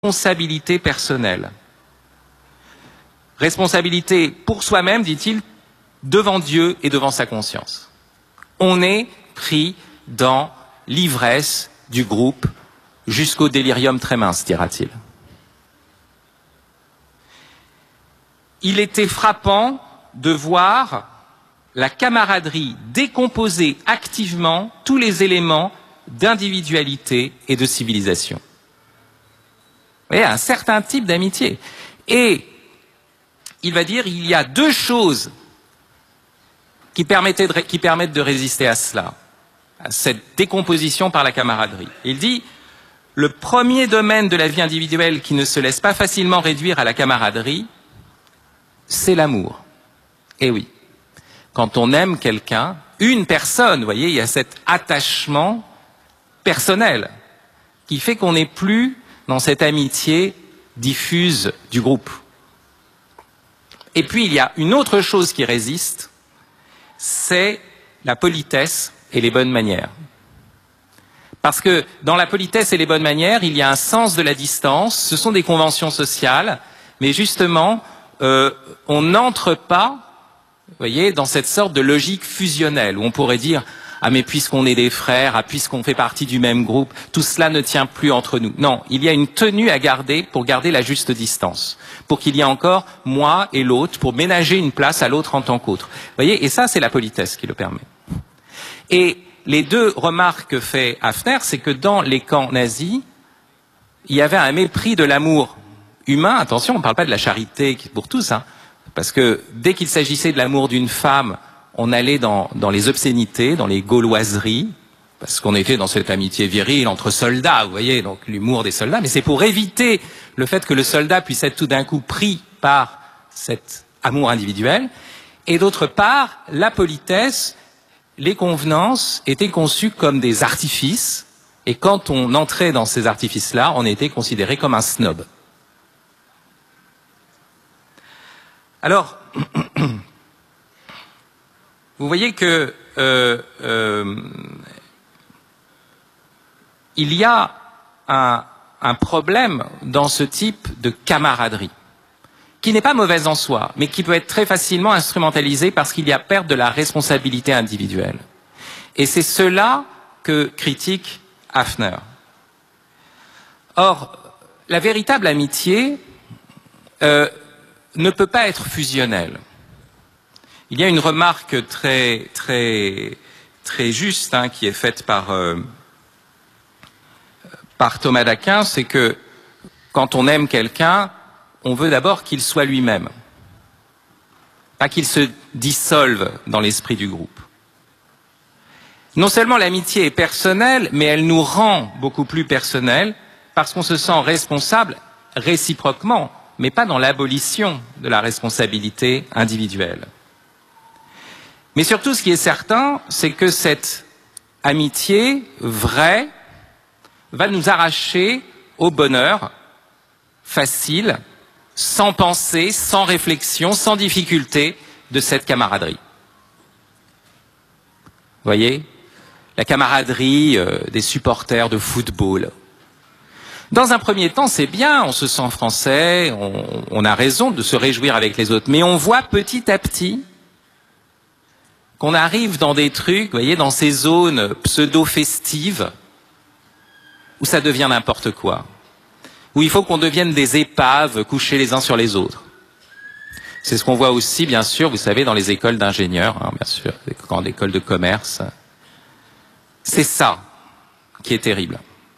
responsabilité personnelle. Responsabilité pour soi-même, dit-il, devant Dieu et devant sa conscience. On est pris dans l'ivresse du groupe jusqu'au délirium très mince, dira-t-il. Il était frappant de voir la camaraderie décomposer activement tous les éléments d'individualité et de civilisation. Vous voyez, un certain type d'amitié. Et il va dire, il y a deux choses qui permettent de résister à cela, à cette décomposition par la camaraderie. Il dit, le premier domaine de la vie individuelle qui ne se laisse pas facilement réduire à la camaraderie, c'est l'amour. Et oui, quand on aime quelqu'un, une personne, vous voyez, il y a cet attachement personnel qui fait qu'on n'est plus dans cette amitié diffuse du groupe. Et puis il y a une autre chose qui résiste, c'est la politesse et les bonnes manières. Parce que dans la politesse et les bonnes manières, il y a un sens de la distance, ce sont des conventions sociales, mais justement, on n'entre pas, vous voyez, dans cette sorte de logique fusionnelle, où on pourrait dire « Ah mais puisqu'on est des frères, ah puisqu'on fait partie du même groupe, tout cela ne tient plus entre nous ». Non, il y a une tenue à garder pour garder la juste distance, pour qu'il y ait encore moi et l'autre, pour ménager une place à l'autre en tant qu'autre. Vous voyez, et ça c'est la politesse qui le permet. Et les deux remarques que fait Hafner, c'est que dans les camps nazis, il y avait un mépris de l'amour humain. Attention, on ne parle pas de la charité pour tous, hein, parce que dès qu'il s'agissait de l'amour d'une femme, on allait dans les obscénités, dans les gauloiseries, parce qu'on était dans cette amitié virile entre soldats, vous voyez, donc l'humour des soldats, mais c'est pour éviter le fait que le soldat puisse être tout d'un coup pris par cet amour individuel. Et d'autre part, la politesse, les convenances étaient conçues comme des artifices, et quand on entrait dans ces artifices-là, on était considéré comme un snob. Alors, vous voyez que il y a un problème dans ce type de camaraderie, qui n'est pas mauvaise en soi, mais qui peut être très facilement instrumentalisé parce qu'il y a perte de la responsabilité individuelle. Et c'est cela que critique Hafner. Or, la véritable amitié ne peut pas être fusionnelle. Il y a une remarque très juste, hein, qui est faite par Thomas d'Aquin, c'est que quand on aime quelqu'un, on veut d'abord qu'il soit lui-même, pas qu'il se dissolve dans l'esprit du groupe. Non seulement l'amitié est personnelle, mais elle nous rend beaucoup plus personnels parce qu'on se sent responsable réciproquement, mais pas dans l'abolition de la responsabilité individuelle. Mais surtout, ce qui est certain, c'est que cette amitié vraie va nous arracher au bonheur facile, sans pensée, sans réflexion, sans difficulté de cette camaraderie. Vous voyez, la camaraderie des supporters de football. Dans un premier temps, c'est bien, on se sent français, on a raison de se réjouir avec les autres, mais on voit petit à petit qu'on arrive dans des trucs, vous voyez, dans ces zones pseudo-festives, où ça devient n'importe quoi, où il faut qu'on devienne des épaves couchés les uns sur les autres. C'est ce qu'on voit aussi, bien sûr, vous savez, dans les écoles d'ingénieurs, hein, bien sûr, les grandes écoles de commerce. C'est ça qui est terrible.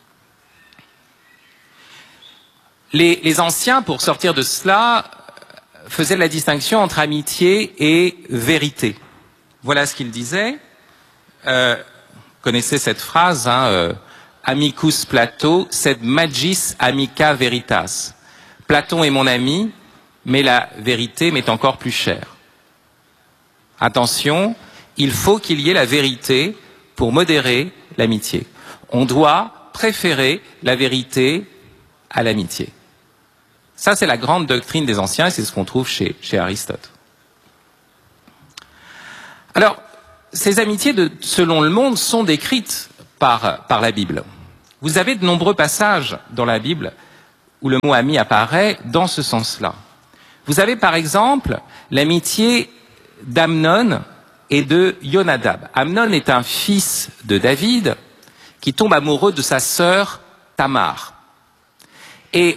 Les anciens, pour sortir de cela, faisaient la distinction entre amitié et vérité. Voilà ce qu'ils disaient. Vous connaissez cette phrase, hein, amicus Plato, sed magis amica veritas. Platon est mon ami, mais la vérité m'est encore plus chère. Attention, il faut qu'il y ait la vérité pour modérer l'amitié. On doit préférer la vérité à l'amitié. Ça, c'est la grande doctrine des anciens et c'est ce qu'on trouve chez Aristote. Alors, ces amitiés, selon le monde, sont décrites par la Bible. Vous avez de nombreux passages dans la Bible où le mot ami apparaît dans ce sens-là. Vous avez par exemple l'amitié d'Amnon et de Yonadab. Amnon est un fils de David qui tombe amoureux de sa sœur Tamar. Et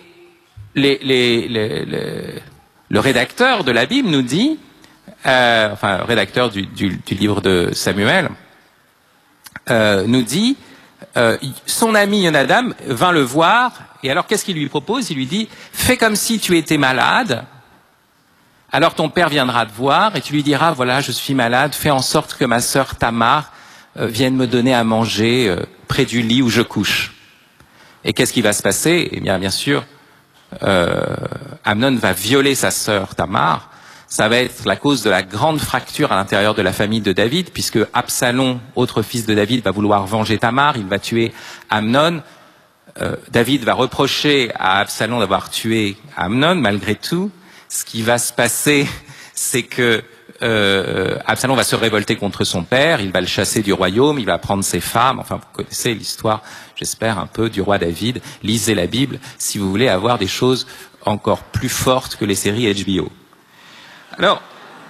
le rédacteur de la Bible nous dit, enfin, rédacteur du livre de Samuel, nous dit, son ami Yonadab vint le voir, et alors qu'est-ce qu'il lui propose? Il lui dit, fais comme si tu étais malade, alors ton père viendra te voir, et tu lui diras, voilà, je suis malade, fais en sorte que ma sœur Tamar vienne me donner à manger près du lit où je couche. Et qu'est-ce qui va se passer? Eh bien sûr, Amnon va violer sa sœur Tamar. Ça va être la cause de la grande fracture à l'intérieur de la famille de David, puisque Absalom, autre fils de David, va vouloir venger Tamar, il va tuer Amnon. David va reprocher à Absalom d'avoir tué Amnon, malgré tout. Ce qui va se passer, c'est que Absalom va se révolter contre son père, il va le chasser du royaume, il va prendre ses femmes, enfin vous connaissez l'histoire, j'espère, un peu du roi David. Lisez la Bible si vous voulez avoir des choses encore plus fortes que les séries HBO. Alors,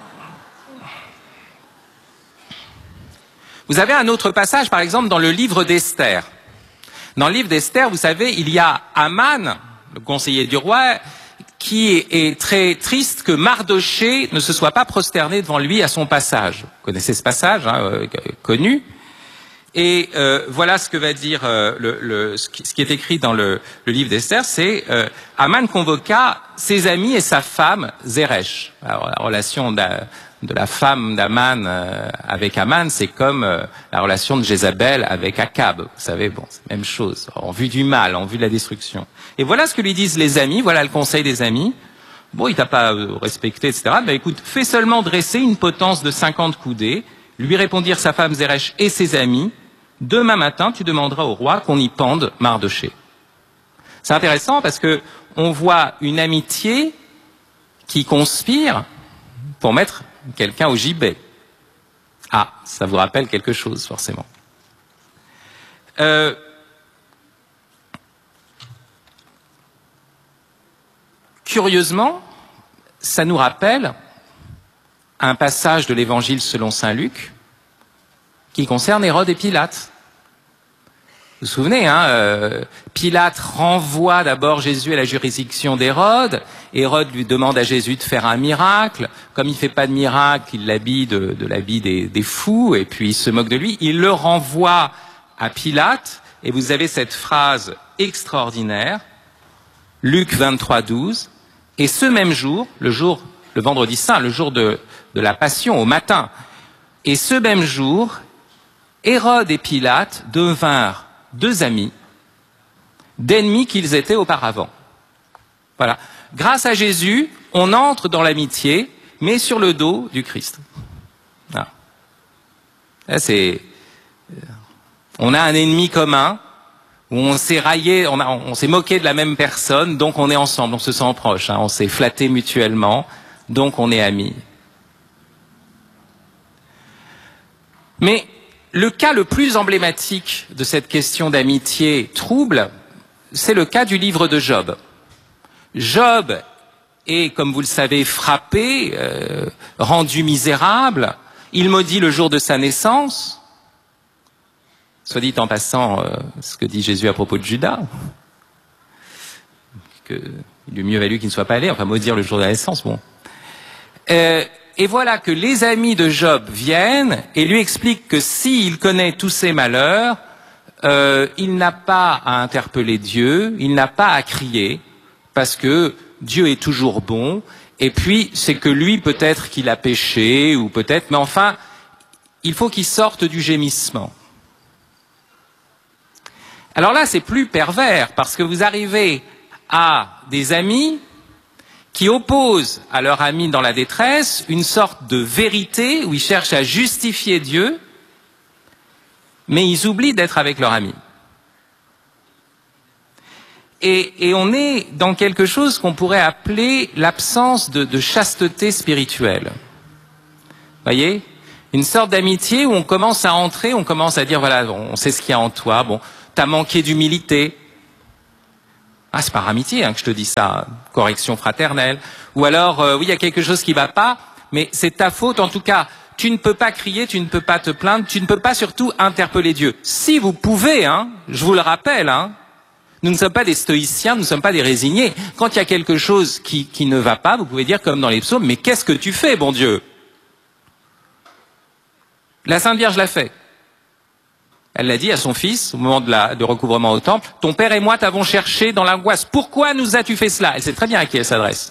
vous avez un autre passage, par exemple, dans le livre d'Esther. Dans le livre d'Esther, vous savez, il y a Aman, le conseiller du roi, qui est très triste que Mardoché ne se soit pas prosterné devant lui à son passage. Vous connaissez ce passage, connu. Et voilà ce que va dire ce qui est écrit dans le livre d'Esther, c'est Aman convoqua ses amis et sa femme Zeresh. Alors la relation de la femme d'Aman avec Aman, c'est comme la relation de Jézabel avec Akab. Vous savez, bon, c'est la même chose, en vue du mal, en vue de la destruction. Et voilà ce que lui disent les amis, voilà le conseil des amis. Bon, il t'a pas respecté, etc. Ben écoute, fais seulement dresser une potence de 50 coudées, lui répondirent sa femme Zeresh et ses amis. Demain matin, tu demanderas au roi qu'on y pende Mardoché. C'est intéressant parce que on voit une amitié qui conspire pour mettre quelqu'un au gibet. Ah, ça vous rappelle quelque chose, forcément. Curieusement, ça nous rappelle un passage de l'Évangile selon saint Luc qui concerne Hérode et Pilate. Vous vous souvenez, Pilate renvoie d'abord Jésus à la juridiction d'Hérode. Hérode lui demande à Jésus de faire un miracle. Comme il ne fait pas de miracle, il l'habille de l'habit des fous, et puis il se moque de lui. Il le renvoie à Pilate, et vous avez cette phrase extraordinaire, Luc 23, 12. Et ce même jour, le vendredi saint, le jour de la Passion, au matin, et ce même jour, Hérode et Pilate devinrent deux amis, d'ennemis qu'ils étaient auparavant. Voilà. Grâce à Jésus, on entre dans l'amitié, mais sur le dos du Christ. Voilà. Là, on a un ennemi commun, où on s'est raillé, on s'est moqué de la même personne, donc on est ensemble, on se sent proche, on s'est flatté mutuellement, donc on est amis. Mais le cas le plus emblématique de cette question d'amitié trouble, c'est le cas du livre de Job. Job est, comme vous le savez, frappé, rendu misérable, il maudit le jour de sa naissance. Soit dit en passant, ce que dit Jésus à propos de Judas, qu'il lui mieux valu qu'il ne soit pas allé, enfin maudire le jour de la naissance, bon. Et voilà que les amis de Job viennent et lui expliquent que s'il connaît tous ses malheurs, il n'a pas à interpeller Dieu, il n'a pas à crier, parce que Dieu est toujours bon, et puis c'est que lui peut-être qu'il a péché, ou peut-être, mais enfin, il faut qu'il sorte du gémissement. Alors là, c'est plus pervers, parce que vous arrivez à des amis qui opposent à leur ami dans la détresse une sorte de vérité où ils cherchent à justifier Dieu, mais ils oublient d'être avec leur ami. Et on est dans quelque chose qu'on pourrait appeler l'absence de chasteté spirituelle. Voyez ? Une sorte d'amitié où on commence à entrer, on commence à dire, voilà, on sait ce qu'il y a en toi, bon, t'as manqué d'humilité. Ah, c'est par amitié que je te dis ça, correction fraternelle. Ou alors, oui, il y a quelque chose qui va pas, mais c'est ta faute. En tout cas, tu ne peux pas crier, tu ne peux pas te plaindre, tu ne peux pas surtout interpeller Dieu. Si vous pouvez, je vous le rappelle, nous ne sommes pas des stoïciens, nous ne sommes pas des résignés. Quand il y a quelque chose qui ne va pas, vous pouvez dire comme dans les psaumes, mais qu'est-ce que tu fais, bon Dieu? La Sainte Vierge l'a fait. Elle l'a dit à son fils, au moment de recouvrement au temple, « Ton père et moi t'avons cherché dans l'angoisse. Pourquoi nous as-tu fait cela ?» Elle sait très bien à qui elle s'adresse.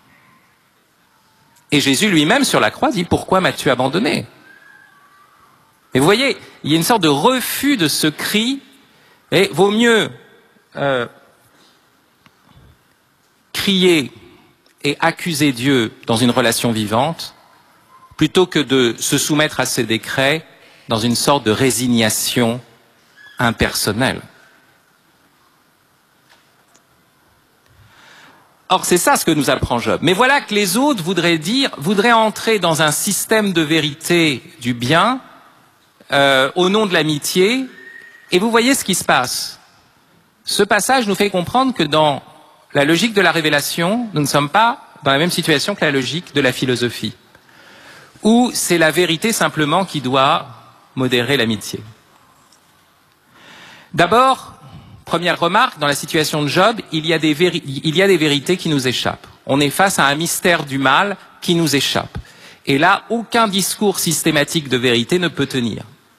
Et Jésus lui-même, sur la croix, dit « Pourquoi m'as-tu abandonné ?» Et vous voyez, il y a une sorte de refus de ce cri, et vaut mieux crier et accuser Dieu dans une relation vivante, plutôt que de se soumettre à ses décrets dans une sorte de résignation impersonnelle. Or, c'est ça ce que nous apprend Job. Mais voilà que les autres voudraient entrer dans un système de vérité du bien au nom de l'amitié. Et vous voyez ce qui se passe. Ce passage nous fait comprendre que dans la logique de la révélation, nous ne sommes pas dans la même situation que la logique de la philosophie, où c'est la vérité simplement qui doit modérer l'amitié. D'abord, première remarque, dans la situation de Job, il y a des vérités qui nous échappent. On est face à un mystère du mal qui nous échappe. Et là, aucun discours systématique de vérité ne peut tenir.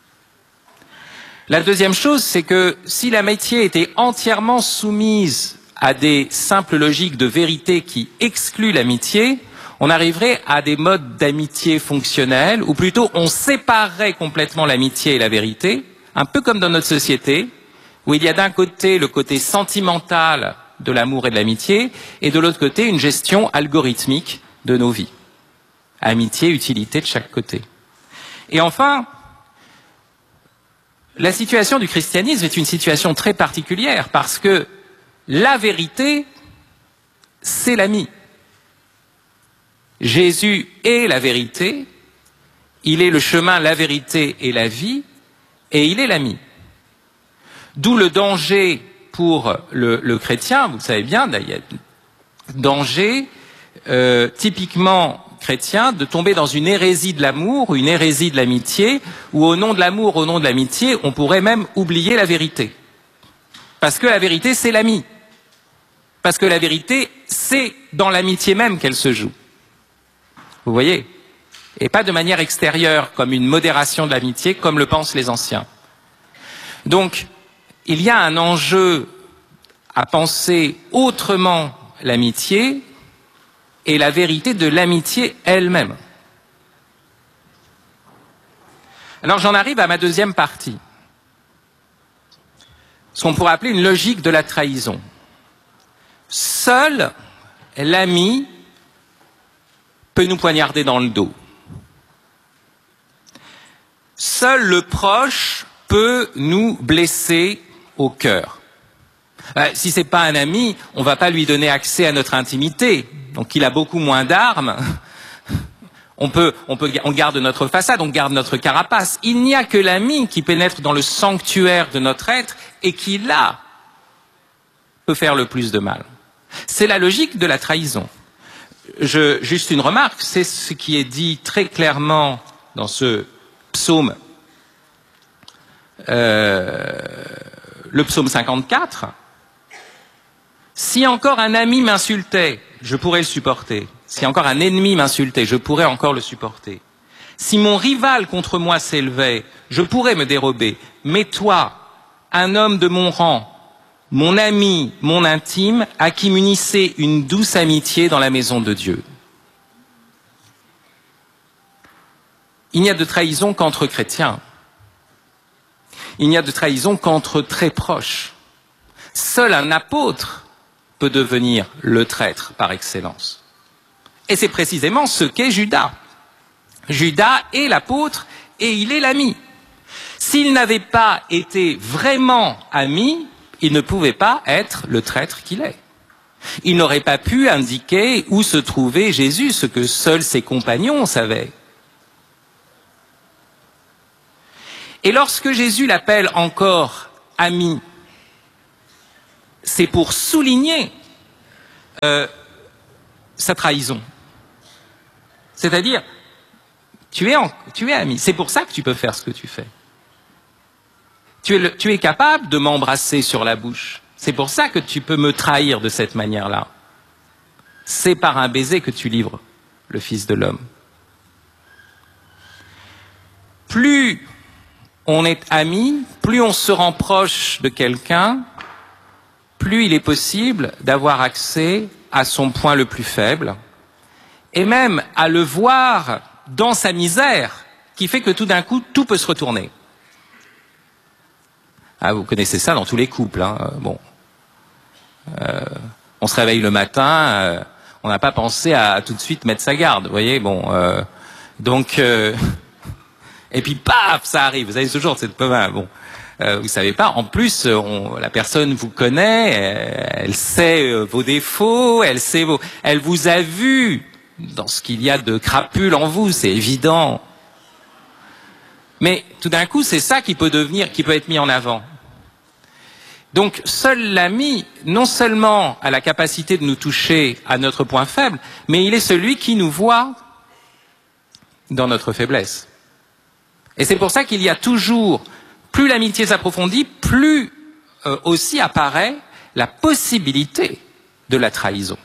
La deuxième chose, c'est que si l'amitié était entièrement soumise à des simples logiques de vérité qui excluent l'amitié, on arriverait à des modes d'amitié fonctionnels, ou plutôt on séparerait complètement l'amitié et la vérité, un peu comme dans notre société, où il y a d'un côté le côté sentimental de l'amour et de l'amitié, et de l'autre côté une gestion algorithmique de nos vies. Amitié, utilité de chaque côté. Et enfin, la situation du christianisme est une situation très particulière, parce que la vérité, c'est l'ami. Jésus est la vérité, il est le chemin, la vérité et la vie, et il est l'ami. D'où le danger pour le chrétien, vous le savez bien, il y a danger typiquement chrétien de tomber dans une hérésie de l'amour ou une hérésie de l'amitié, où au nom de l'amour, au nom de l'amitié, on pourrait même oublier la vérité. Parce que la vérité, c'est l'ami. Parce que la vérité, c'est dans l'amitié même qu'elle se joue. Vous voyez? Et pas de manière extérieure, comme une modération de l'amitié, comme le pensent les anciens. Donc, il y a un enjeu à penser autrement l'amitié et la vérité de l'amitié elle-même. Alors j'en arrive à ma deuxième partie. Ce qu'on pourrait appeler une logique de la trahison. Seul l'ami peut nous poignarder dans le dos. Seul le proche peut nous blesser au cœur. Si c'est pas un ami, on va pas lui donner accès à notre intimité. Donc il a beaucoup moins d'armes. On garde notre façade, on garde notre carapace. Il n'y a que l'ami qui pénètre dans le sanctuaire de notre être et qui, là, peut faire le plus de mal. C'est la logique de la trahison. Juste une remarque, c'est ce qui est dit très clairement dans ce psaume, le psaume 54. Si encore un ami m'insultait, je pourrais le supporter. Si encore un ennemi m'insultait, je pourrais encore le supporter. Si mon rival contre moi s'élevait, je pourrais me dérober. Mais toi, un homme de mon rang, mon ami, mon intime, à qui m'unissait une douce amitié dans la maison de Dieu. Il n'y a de trahison qu'entre chrétiens. Il n'y a de trahison qu'entre très proches. Seul un apôtre peut devenir le traître par excellence. Et c'est précisément ce qu'est Judas. Judas est l'apôtre et il est l'ami. S'il n'avait pas été vraiment ami, il ne pouvait pas être le traître qu'il est. Il n'aurait pas pu indiquer où se trouvait Jésus, ce que seuls ses compagnons savaient. Et lorsque Jésus l'appelle encore ami, c'est pour souligner sa trahison. C'est-à-dire, tu es ami. C'est pour ça que tu peux faire ce que tu fais. Tu es capable de m'embrasser sur la bouche. C'est pour ça que tu peux me trahir de cette manière-là. C'est par un baiser que tu livres le Fils de l'homme. Plus on est amis, plus on se rend proche de quelqu'un, plus il est possible d'avoir accès à son point le plus faible, et même à le voir dans sa misère, qui fait que tout d'un coup, tout peut se retourner. Ah, vous connaissez ça dans tous les couples. Hein. Bon, on se réveille le matin, on n'a pas pensé à tout de suite mettre sa garde, vous voyez. Bon, donc, et puis paf, ça arrive. Vous avez toujours cette peur. Bon, vous savez pas. En plus, la personne vous connaît, elle sait vos défauts, elle vous a vu dans ce qu'il y a de crapule en vous, c'est évident. Mais tout d'un coup, c'est ça qui peut être mis en avant. Donc, seul l'ami, non seulement a la capacité de nous toucher à notre point faible, mais il est celui qui nous voit dans notre faiblesse. Et c'est pour ça qu'il y a toujours, plus l'amitié s'approfondit, plus aussi apparaît la possibilité de la trahison.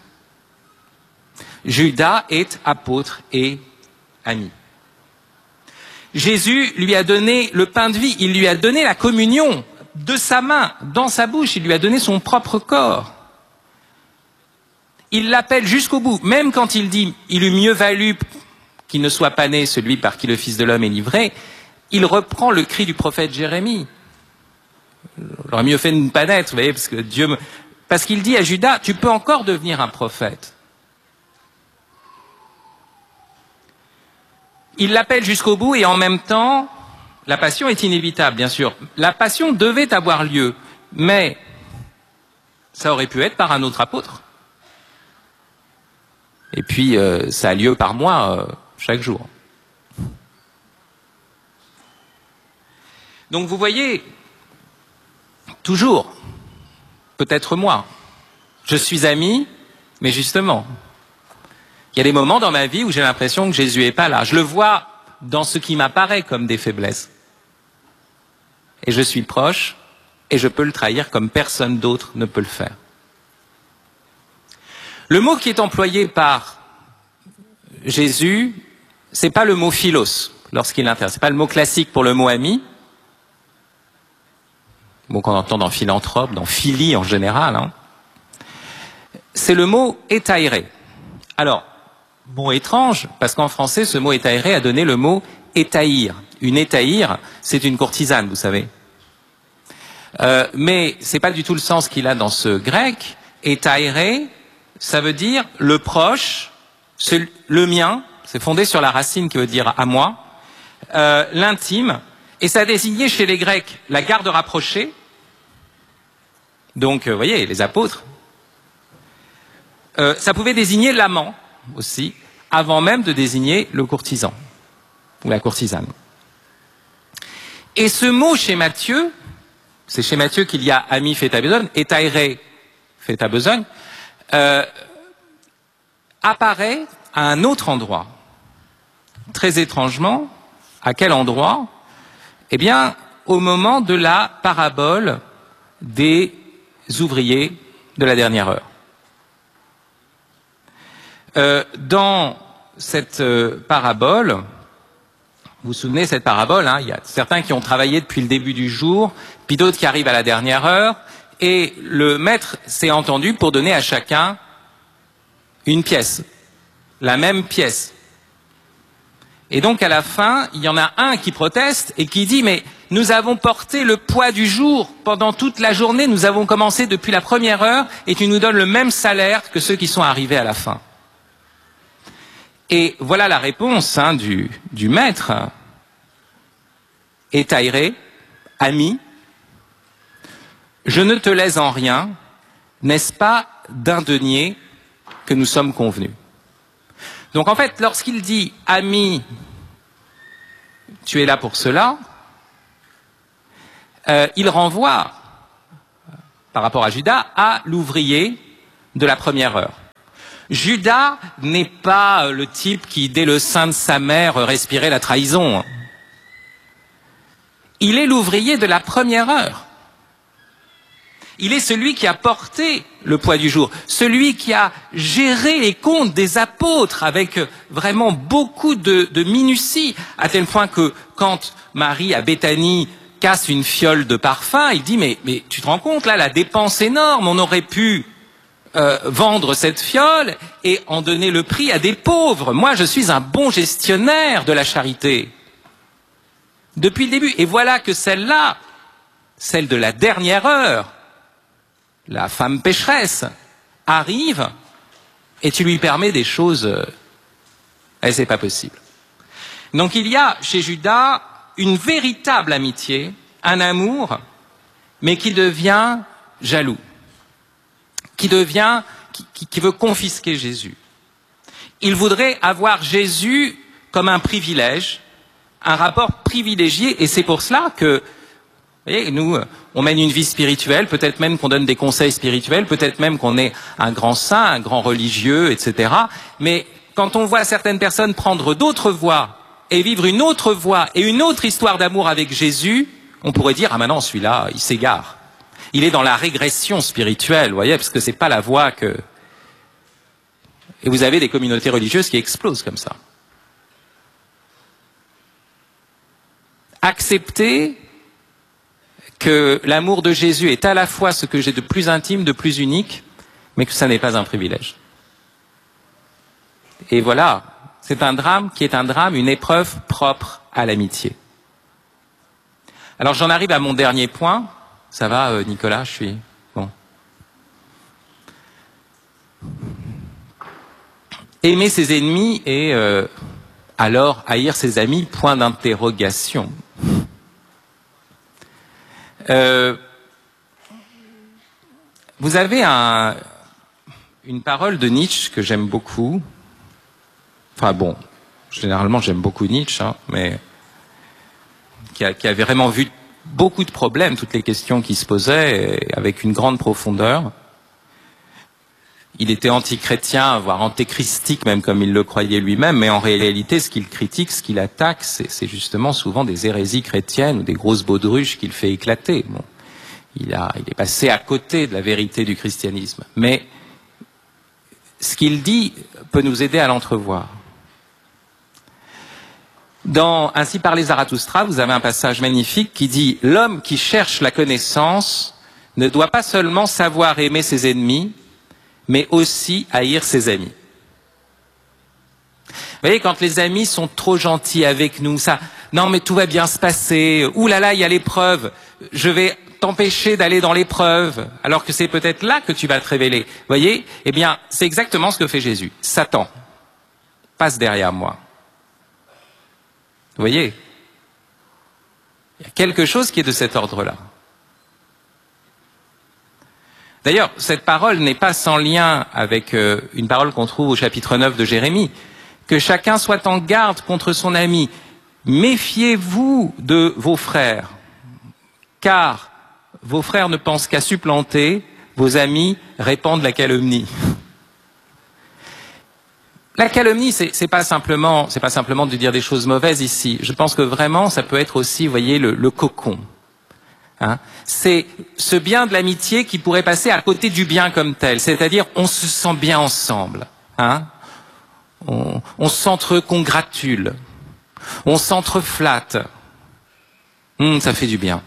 Judas est apôtre et ami. Jésus lui a donné le pain de vie, il lui a donné la communion de sa main, dans sa bouche, il lui a donné son propre corps. Il l'appelle jusqu'au bout, même quand il dit « il eût mieux valu qu'il ne soit pas né celui par qui le Fils de l'homme est livré », il reprend le cri du prophète Jérémie. Il aurait mieux fait de ne pas naître, vous voyez, parce qu'il dit à Judas « tu peux encore devenir un prophète ». Il l'appelle jusqu'au bout et en même temps, la passion est inévitable, bien sûr. La passion devait avoir lieu, mais ça aurait pu être par un autre apôtre. Et puis, ça a lieu par moi, chaque jour. Donc vous voyez, toujours, peut-être moi, je suis ami, mais justement, il y a des moments dans ma vie où j'ai l'impression que Jésus n'est pas là. Je le vois dans ce qui m'apparaît comme des faiblesses. Et je suis proche, et je peux le trahir comme personne d'autre ne peut le faire. Le mot qui est employé par Jésus, c'est pas le mot philos, lorsqu'il intervient. C'est pas le mot classique pour le mot ami, mot qu'on entend dans philanthrope, dans philie en général. Hein. C'est le mot étairé. Alors, mot étrange, parce qu'en français, ce mot étairé a donné le mot étaïr. Une étaïr, c'est une courtisane, vous savez. Mais c'est pas du tout le sens qu'il a dans ce grec. Étairé, ça veut dire le proche, le mien, c'est fondé sur la racine qui veut dire à moi, l'intime, et ça désignait chez les Grecs la garde rapprochée. Donc, vous voyez, les apôtres. Ça pouvait désigner l'amant aussi, avant même de désigner le courtisan ou la courtisane. Et ce mot chez Matthieu, c'est chez Matthieu qu'il y a ami fait ta besogne, et tairé fait ta besogne, apparaît à un autre endroit. Très étrangement, à quel endroit? Eh bien, au moment de la parabole des ouvriers de la dernière heure. Dans cette parabole, vous vous souvenez cette parabole, hein, il y a certains qui ont travaillé depuis le début du jour, puis d'autres qui arrivent à la dernière heure, et le maître s'est entendu pour donner à chacun une pièce, la même pièce. Et donc à la fin, il y en a un qui proteste et qui dit « mais nous avons porté le poids du jour pendant toute la journée, nous avons commencé depuis la première heure et tu nous donnes le même salaire que ceux qui sont arrivés à la fin. » Et voilà la réponse hein, du maître. Étairé, ami, je ne te lèse en rien, n'est-ce pas d'un denier que nous sommes convenus? Donc en fait, lorsqu'il dit « ami, tu es là pour cela », il renvoie par rapport à Judas, à l'ouvrier de la première heure. Judas n'est pas le type qui, dès le sein de sa mère, respirait la trahison. Il est l'ouvrier de la première heure. Il est celui qui a porté le poids du jour, celui qui a géré les comptes des apôtres avec vraiment beaucoup de minutie, à tel point que quand Marie à Béthanie casse une fiole de parfum, il dit mais tu te rends compte là, la dépense énorme, on aurait pu vendre cette fiole et en donner le prix à des pauvres. Moi, je suis un bon gestionnaire de la charité. Depuis le début. Et voilà que celle-là, celle de la dernière heure, la femme pécheresse, arrive et tu lui permets des choses... c'est pas possible. Donc il y a chez Judas une véritable amitié, un amour, mais qui devient jaloux, qui veut confisquer Jésus. Il voudrait avoir Jésus comme un privilège, un rapport privilégié, et c'est pour cela que, vous voyez, nous, on mène une vie spirituelle, peut-être même qu'on donne des conseils spirituels, peut-être même qu'on est un grand saint, un grand religieux, etc. Mais quand on voit certaines personnes prendre d'autres voies et vivre une autre voie et une autre histoire d'amour avec Jésus, on pourrait dire, ah maintenant celui-là, il s'égare. Il est dans la régression spirituelle, vous voyez, parce que c'est pas la voie que... Et vous avez des communautés religieuses qui explosent comme ça. Accepter que l'amour de Jésus est à la fois ce que j'ai de plus intime, de plus unique, mais que ça n'est pas un privilège. Et voilà, c'est un drame qui est un drame, une épreuve propre à l'amitié. Alors j'en arrive à mon dernier point. Ça va, Nicolas, je suis... Bon. Aimer ses ennemis et alors haïr ses amis, point d'interrogation. Vous avez une parole de Nietzsche que j'aime beaucoup. Enfin bon, généralement j'aime beaucoup Nietzsche, hein, mais qui avait vraiment vu beaucoup de problèmes, toutes les questions qui se posaient, avec une grande profondeur. Il était anti-chrétien, voire antéchristique, même comme il le croyait lui-même, mais en réalité, ce qu'il critique, ce qu'il attaque, c'est justement souvent des hérésies chrétiennes ou des grosses baudruches qu'il fait éclater. Bon, il est passé à côté de la vérité du christianisme. Mais ce qu'il dit peut nous aider à l'entrevoir. Dans Ainsi parlait Zarathustra, vous avez un passage magnifique qui dit « L'homme qui cherche la connaissance ne doit pas seulement savoir aimer ses ennemis, mais aussi haïr ses amis. » Vous voyez, quand les amis sont trop gentils avec nous, ça, non mais tout va bien se passer, ouh là là, il y a l'épreuve, je vais t'empêcher d'aller dans l'épreuve, alors que c'est peut-être là que tu vas te révéler. Vous voyez, eh bien, c'est exactement ce que fait Jésus. Satan passe derrière moi. Vous voyez, il y a quelque chose qui est de cet ordre-là. D'ailleurs, cette parole n'est pas sans lien avec une parole qu'on trouve au chapitre 9 de Jérémie. Que chacun soit en garde contre son ami. Méfiez-vous de vos frères, car vos frères ne pensent qu'à supplanter, vos amis répandent la calomnie. La calomnie, c'est pas simplement de dire des choses mauvaises ici. Je pense que vraiment, ça peut être aussi, vous voyez, le cocon. Hein, c'est ce bien de l'amitié qui pourrait passer à côté du bien comme tel. C'est-à-dire, on se sent bien ensemble. Hein, on s'entre-congratule. On s'entre-flatte. Ça fait du bien.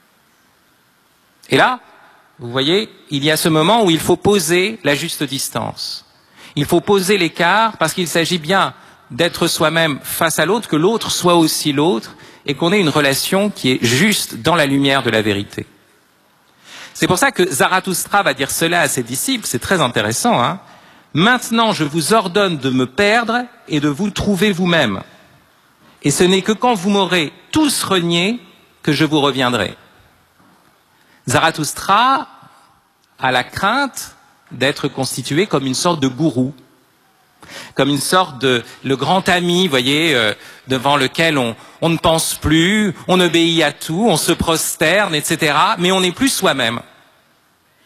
Et là, vous voyez, il y a ce moment où il faut poser la juste distance. Il faut poser l'écart parce qu'il s'agit bien d'être soi-même face à l'autre, que l'autre soit aussi l'autre, et qu'on ait une relation qui est juste dans la lumière de la vérité. C'est pour ça que Zarathustra va dire cela à ses disciples, c'est très intéressant. Hein. Maintenant, je vous ordonne de me perdre et de vous trouver vous-même. Et ce n'est que quand vous m'aurez tous renié que je vous reviendrai. Zarathustra a la crainte d'être constitué comme une sorte de gourou, comme une sorte de le grand ami, vous voyez, devant lequel on ne pense plus, on obéit à tout, on se prosterne, etc. Mais on n'est plus soi-même.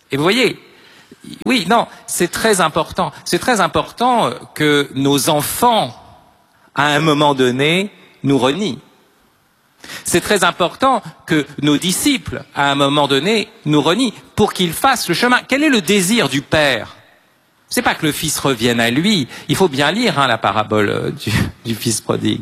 Et vous voyez, oui, non, c'est très important. C'est très important que nos enfants, à un moment donné, nous renient. C'est très important que nos disciples, à un moment donné, nous renient pour qu'ils fassent le chemin. Quel est le désir du Père? C'est pas que le Fils revienne à lui. Il faut bien lire la parabole du Fils prodigue.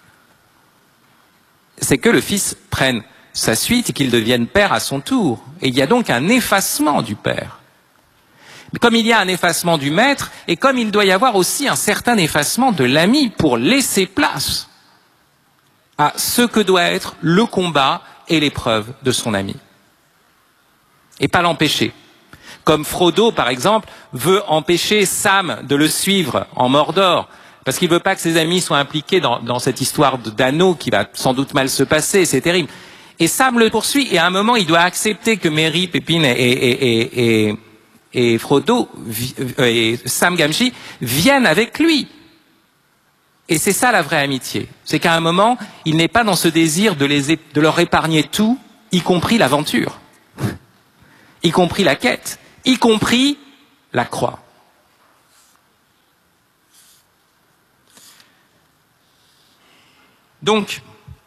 C'est que le Fils prenne sa suite et qu'il devienne Père à son tour. Et il y a donc un effacement du Père. Mais comme il y a un effacement du Maître, et comme il doit y avoir aussi un certain effacement de l'ami pour laisser place à ce que doit être le combat et l'épreuve de son ami. Et pas l'empêcher. Comme Frodo, par exemple, veut empêcher Sam de le suivre en Mordor, parce qu'il veut pas que ses amis soient impliqués dans cette histoire d'anneau qui va sans doute mal se passer, c'est terrible. Et Sam le poursuit, et à un moment, il doit accepter que Merry, Pépine et Frodo, et Sam Gamgee, viennent avec lui. Et c'est ça la vraie amitié. C'est qu'à un moment, il n'est pas dans ce désir de leur épargner tout, y compris l'aventure, y compris la quête, y compris la croix. Donc,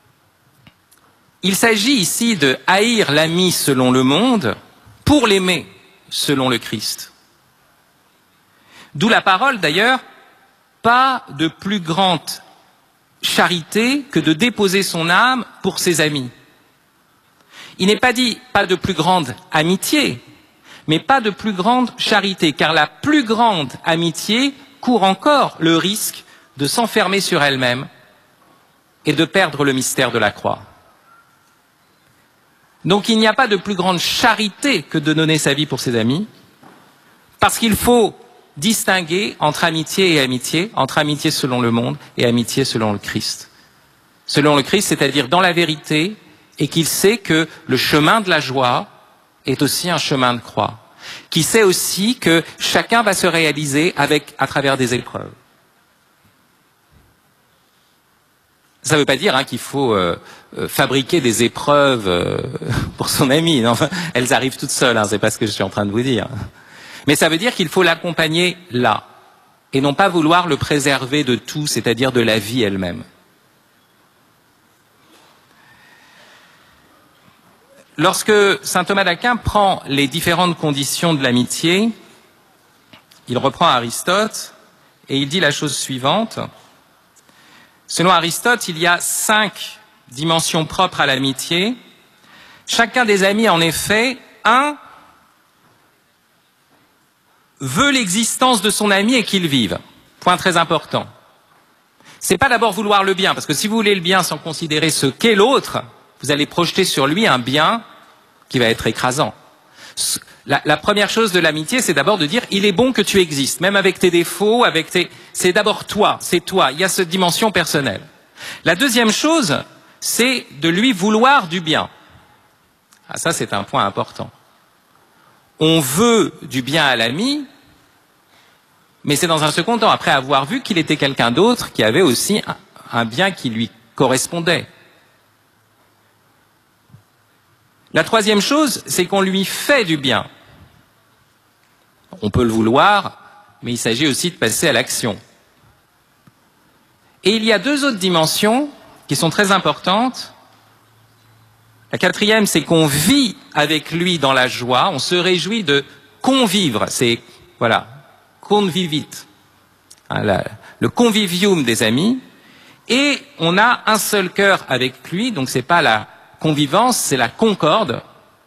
il s'agit ici de haïr l'ami selon le monde pour l'aimer selon le Christ. D'où la parole d'ailleurs, pas de plus grande charité que de déposer son âme pour ses amis. Il n'est pas dit pas de plus grande amitié, mais pas de plus grande charité, car la plus grande amitié court encore le risque de s'enfermer sur elle-même et de perdre le mystère de la croix. Donc il n'y a pas de plus grande charité que de donner sa vie pour ses amis, parce qu'il faut distinguer entre amitié et amitié, entre amitié selon le monde et amitié selon le Christ. Selon le Christ, c'est-à-dire dans la vérité, et qu'il sait que le chemin de la joie est aussi un chemin de croix, qui sait aussi que chacun va se réaliser à travers des épreuves. Ça ne veut pas dire qu'il faut fabriquer des épreuves pour son ami. Non, enfin, elles arrivent toutes seules, c'est pas ce que je suis en train de vous dire. Mais ça veut dire qu'il faut l'accompagner là, et non pas vouloir le préserver de tout, c'est-à-dire de la vie elle-même. Lorsque saint Thomas d'Aquin prend les différentes conditions de l'amitié, il reprend Aristote et il dit la chose suivante. Selon Aristote, il y a 5 dimensions propres à l'amitié. Chacun des amis, en effet, veut l'existence de son ami et qu'il vive. Point très important. C'est pas d'abord vouloir le bien, parce que si vous voulez le bien sans considérer ce qu'est l'autre, vous allez projeter sur lui un bien qui va être écrasant. La première chose de l'amitié, c'est d'abord de dire il est bon que tu existes, même avec tes défauts, c'est d'abord toi, c'est toi, il y a cette dimension personnelle. La deuxième chose, c'est de lui vouloir du bien. Ah, ça, c'est un point important. On veut du bien à l'ami, mais c'est dans un second temps, après avoir vu qu'il était quelqu'un d'autre qui avait aussi un bien qui lui correspondait. La troisième chose, c'est qu'on lui fait du bien. On peut le vouloir, mais il s'agit aussi de passer à l'action. Et il y a 2 autres dimensions qui sont très importantes. La quatrième, c'est qu'on vit avec lui dans la joie, on se réjouit de convivre, c'est, voilà, convivit, le convivium des amis, et on a un seul cœur avec lui, donc c'est pas la convivence, c'est la concorde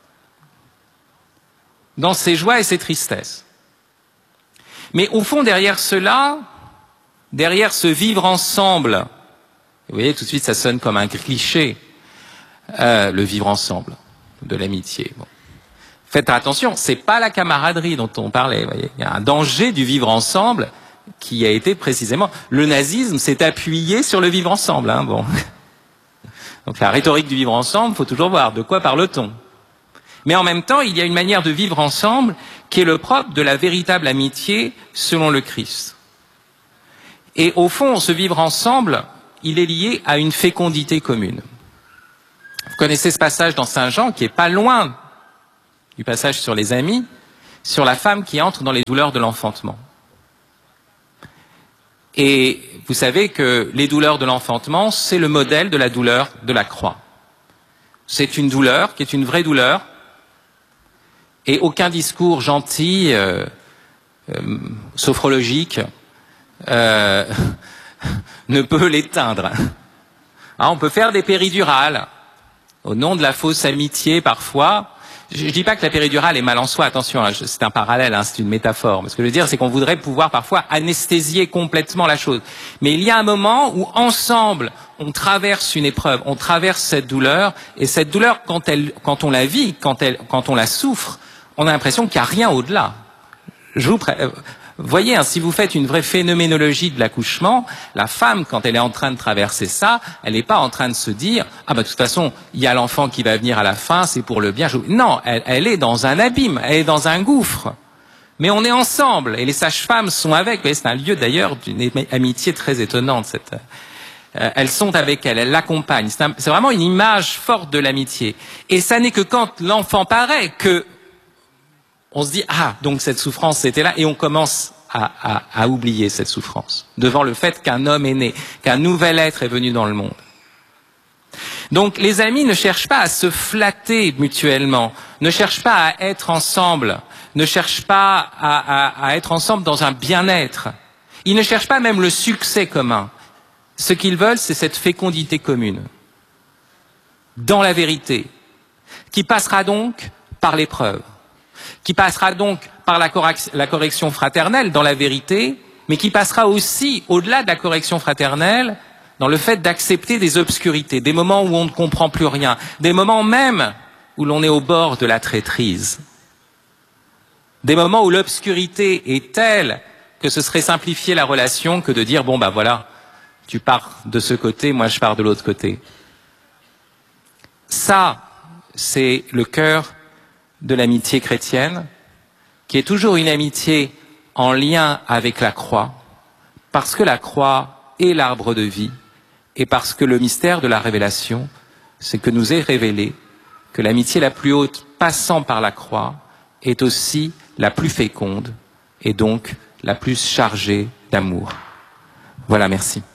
dans ses joies et ses tristesses. Mais au fond, derrière cela, derrière ce vivre ensemble, vous voyez, tout de suite, ça sonne comme un cliché, le vivre ensemble, de l'amitié. Bon. Faites attention, c'est pas la camaraderie dont on parlait. Vous voyez. Il y a un danger du vivre ensemble qui a été précisément... Le nazisme s'est appuyé sur le vivre ensemble. Bon. Donc la rhétorique du vivre ensemble, il faut toujours voir de quoi parle-t-on. Mais en même temps, il y a une manière de vivre ensemble qui est le propre de la véritable amitié selon le Christ. Et au fond, ce vivre ensemble, il est lié à une fécondité commune. Vous connaissez ce passage dans Saint Jean qui est pas loin du passage sur les amis. sur la femme qui entre dans les douleurs de l'enfantement. Et vous savez que les douleurs de l'enfantement, c'est le modèle de la douleur de la croix. C'est une douleur qui est une vraie douleur, et aucun discours gentil, sophrologique, ne peut l'éteindre. Hein, on peut faire des péridurales, au nom de la fausse amitié parfois. Je ne dis pas que la péridurale est mal en soi, attention, hein, c'est un parallèle, hein, c'est une métaphore. Mais ce que je veux dire, c'est qu'on voudrait pouvoir parfois anesthésier complètement la chose. Mais il y a un moment où, ensemble, on traverse une épreuve, on traverse cette douleur, et cette douleur, quand on la vit, quand on la souffre, on a l'impression qu'il n'y a rien au-delà. Voyez, hein, si vous faites une vraie phénoménologie de l'accouchement, la femme, quand elle est en train de traverser ça, elle n'est pas en train de se dire « Ah bah de toute façon, il y a l'enfant qui va venir à la fin, c'est pour le bien. » Non, elle est dans un abîme, elle est dans un gouffre. Mais on est ensemble, et les sages-femmes sont avec. Vous voyez, c'est un lieu d'ailleurs d'une amitié très étonnante. Elles sont avec elle, elles l'accompagnent. C'est vraiment une image forte de l'amitié. Et ça n'est que quand l'enfant paraît que on se dit, ah, donc cette souffrance, c'était là, et on commence à oublier cette souffrance, devant le fait qu'un homme est né, qu'un nouvel être est venu dans le monde. Donc les amis ne cherchent pas à se flatter mutuellement, ne cherchent pas à être ensemble, ne cherchent pas à être ensemble dans un bien-être. Ils ne cherchent pas même le succès commun. Ce qu'ils veulent, c'est cette fécondité commune, dans la vérité, qui passera donc par l'épreuve, qui passera donc par la correction fraternelle dans la vérité, mais qui passera aussi, au-delà de la correction fraternelle, dans le fait d'accepter des obscurités, des moments où on ne comprend plus rien, des moments même où l'on est au bord de la traîtrise, des moments où l'obscurité est telle que ce serait simplifier la relation que de dire « bon bah voilà, tu pars de ce côté, moi je pars de l'autre côté ». Ça, c'est le cœur de l'amitié chrétienne, qui est toujours une amitié en lien avec la croix, parce que la croix est l'arbre de vie, et parce que le mystère de la révélation, c'est que nous est révélé que l'amitié la plus haute, passant par la croix, est aussi la plus féconde, et donc la plus chargée d'amour. Voilà, merci.